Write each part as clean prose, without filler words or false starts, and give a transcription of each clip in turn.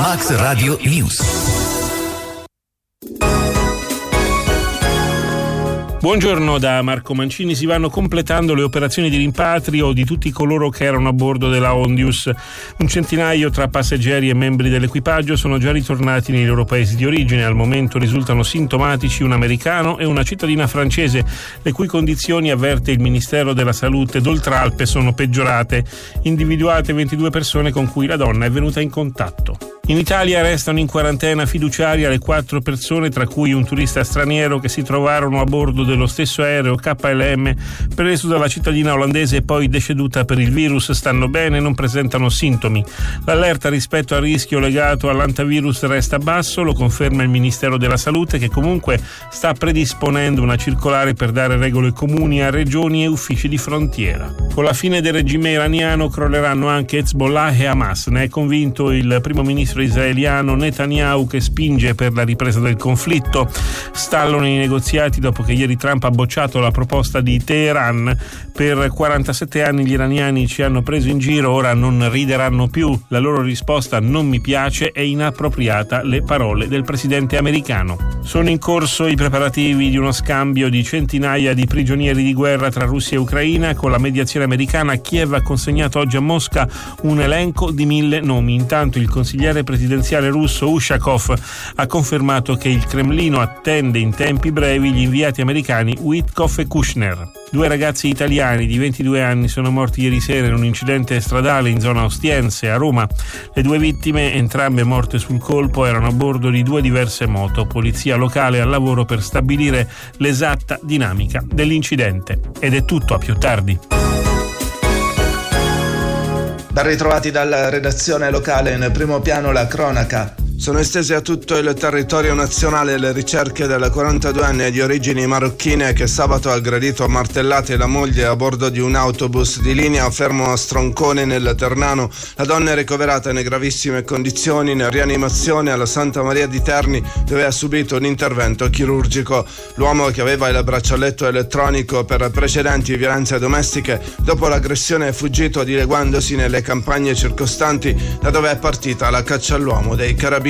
Max Radio News. Buongiorno da Marco Mancini. Si vanno completando le operazioni di rimpatrio di tutti coloro che erano a bordo della Ondius. Un centinaio tra passeggeri e membri dell'equipaggio sono già ritornati nei loro paesi di origine. Al momento risultano sintomatici un americano e una cittadina francese, le cui condizioni, avverte il Ministero della Salute d'Oltralpe, sono peggiorate. Individuate 22 persone con cui la donna è venuta in contatto. In Italia restano in quarantena fiduciaria le 4 persone, tra cui un turista straniero, che si trovarono a bordo dello stesso aereo KLM preso dalla cittadina olandese e poi deceduta per il virus. Stanno bene e non presentano sintomi. L'allerta rispetto al rischio legato all'antivirus resta basso, lo conferma il Ministero della Salute, che comunque sta predisponendo una circolare per dare regole comuni a regioni e uffici di frontiera. Con la fine del regime iraniano crolleranno anche Hezbollah e Hamas. Ne è convinto il primo ministro israeliano Netanyahu, che spinge per la ripresa del conflitto. Stallano i negoziati dopo che ieri Trump ha bocciato la proposta di Teheran. Per 47 anni gli iraniani ci hanno preso in giro, ora non rideranno più. La loro risposta: non mi piace, è inappropriata, le parole del presidente americano. Sono in corso i preparativi di uno scambio di centinaia di prigionieri di guerra tra Russia e Ucraina. Con la mediazione americana, Kiev ha consegnato oggi a Mosca un elenco di 1000 nomi. Intanto il consigliere presidenziale russo Ushakov ha confermato che il Cremlino attende in tempi brevi gli inviati americani Witkoff e Kushner. 2 ragazzi italiani di 22 anni sono morti ieri sera in un incidente stradale in zona Ostiense, a Roma. Le 2 vittime, entrambe morte sul colpo, erano a bordo di 2 diverse moto. Polizia locale al lavoro per stabilire l'esatta dinamica dell'incidente. Ed è tutto, a più tardi. Ben ritrovati dalla redazione locale. Nel primo piano la cronaca. Sono estese a tutto il territorio nazionale le ricerche della 42enne di origini marocchine che sabato ha aggredito a martellate la moglie a bordo di un autobus di linea fermo a Stroncone nel Ternano. La donna è ricoverata in gravissime condizioni in rianimazione alla Santa Maria di Terni, dove ha subito un intervento chirurgico. L'uomo, che aveva il braccialetto elettronico per precedenti violenze domestiche, dopo l'aggressione è fuggito dileguandosi nelle campagne circostanti, da dove è partita la caccia all'uomo dei carabinieri.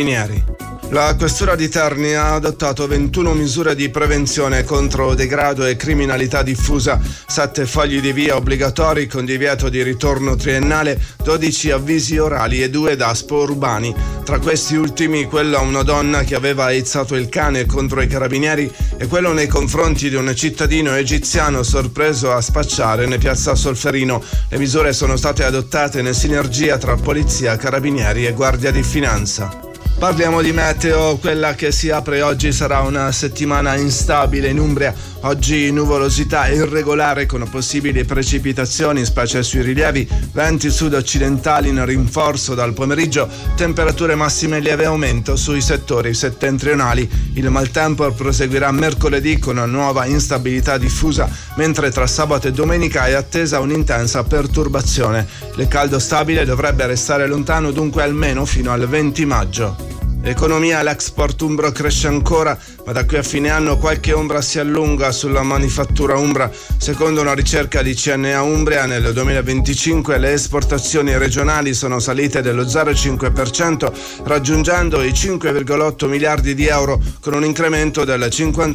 La questura di Terni ha adottato 21 misure di prevenzione contro degrado e criminalità diffusa, 7 fogli di via obbligatori con divieto di ritorno triennale, 12 avvisi orali e 2 DASPO urbani. Tra questi ultimi quello a una donna che aveva aizzato il cane contro i carabinieri e quello nei confronti di un cittadino egiziano sorpreso a spacciare in piazza Solferino. Le misure sono state adottate in sinergia tra polizia, carabinieri e guardia di finanza. Parliamo di meteo. Quella che si apre oggi sarà una settimana instabile in Umbria. Oggi nuvolosità irregolare con possibili precipitazioni, specie sui rilievi, venti sud-occidentali in rinforzo dal pomeriggio, temperature massime in lieve aumento sui settori settentrionali. Il maltempo proseguirà mercoledì con una nuova instabilità diffusa, mentre tra sabato e domenica è attesa un'intensa perturbazione. Il caldo stabile dovrebbe restare lontano dunque almeno fino al 20 maggio. L'economia e l'export umbro cresce ancora, ma da qui a fine anno qualche ombra si allunga sulla manifattura umbra. Secondo una ricerca di CNA Umbria, nel 2025 le esportazioni regionali sono salite dello 0,5%, raggiungendo i 5,8 miliardi di euro, con un incremento del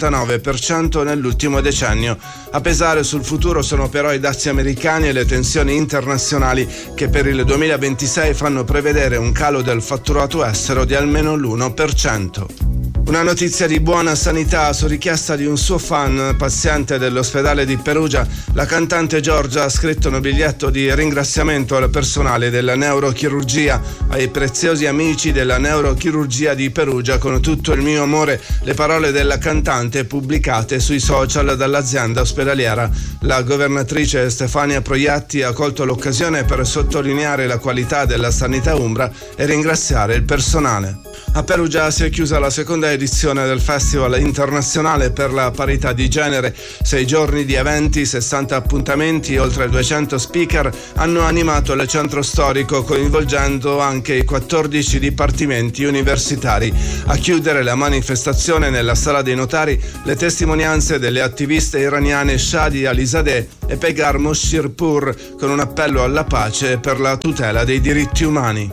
59% nell'ultimo decennio. A pesare sul futuro sono però i dazi americani e le tensioni internazionali, che per il 2026 fanno prevedere un calo del fatturato estero di almeno l'1%. Una notizia di buona sanità: su richiesta di un suo fan, paziente dell'ospedale di Perugia, la cantante Giorgia ha scritto un biglietto di ringraziamento al personale della neurochirurgia, ai preziosi amici della neurochirurgia di Perugia. Con tutto il mio amore, le parole della cantante pubblicate sui social dall'azienda ospedaliera. La governatrice Stefania Proietti ha colto l'occasione per sottolineare la qualità della sanità umbra e ringraziare il personale. A Perugia si è chiusa la seconda edizione del Festival Internazionale per la Parità di Genere. 6 giorni di eventi, 60 appuntamenti, oltre 200 speaker hanno animato il centro storico, coinvolgendo anche i 14 dipartimenti universitari. A chiudere la manifestazione, nella Sala dei Notari, le testimonianze delle attiviste iraniane Shadi Alizadeh e Pegar Moshirpour, con un appello alla pace e per la tutela dei diritti umani.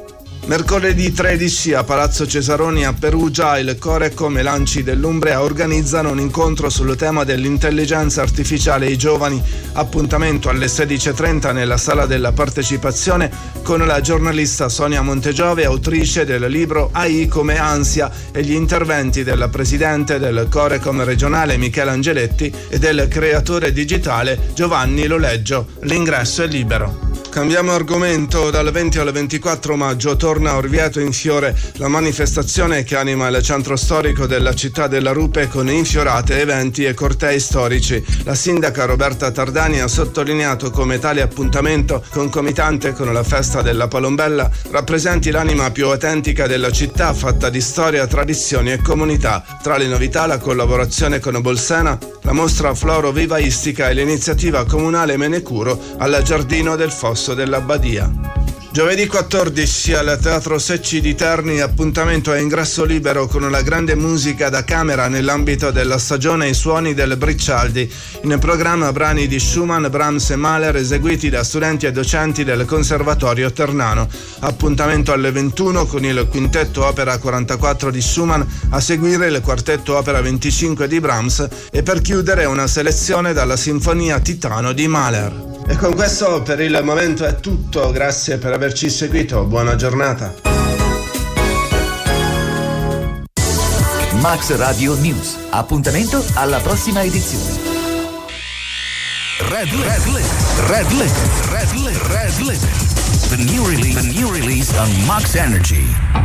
Mercoledì 13 a Palazzo Cesaroni a Perugia il Corecom e l'Anci dell'Umbria organizzano un incontro sul tema dell'intelligenza artificiale ai giovani. Appuntamento alle 16:30 nella sala della partecipazione con la giornalista Sonia Montegiove, autrice del libro AI come ansia, e gli interventi del presidente del Corecom regionale Michele Angeletti e del creatore digitale Giovanni Loleggio. L'ingresso è libero. Cambiamo argomento. Dal 20 al 24 maggio torna a Orvieto in fiore la manifestazione che anima il centro storico della città della Rupe con infiorate, eventi e cortei storici. La sindaca Roberta Tardani ha sottolineato come tale appuntamento, concomitante con la festa della Palombella, rappresenti l'anima più autentica della città, fatta di storia, tradizioni e comunità. Tra le novità la collaborazione con Bolsena, la mostra floro-vivaistica e l'iniziativa comunale Menecuro al Giardino del Fosso della Badia. Giovedì 14 al Teatro Secci di Terni appuntamento a ingresso libero con la grande musica da camera nell'ambito della stagione I suoni del Briccialdi. In programma brani di Schumann, Brahms e Mahler eseguiti da studenti e docenti del Conservatorio Ternano. Appuntamento alle 21 con il quintetto opera 44 di Schumann, a seguire il quartetto opera 25 di Brahms e per chiudere una selezione dalla Sinfonia Titano di Mahler. E con questo per il momento è tutto, grazie per averci seguito, buona giornata. Max Radio News, appuntamento alla prossima edizione. Red Lit. The new release on Max Energy.